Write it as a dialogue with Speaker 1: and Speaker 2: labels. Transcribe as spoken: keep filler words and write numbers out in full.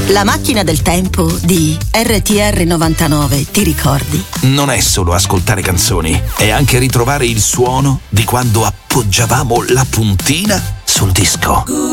Speaker 1: La macchina del tempo di R T R novantanove, ti ricordi?
Speaker 2: Non è solo ascoltare canzoni, è anche ritrovare il suono di quando appoggiavamo la puntina sul disco.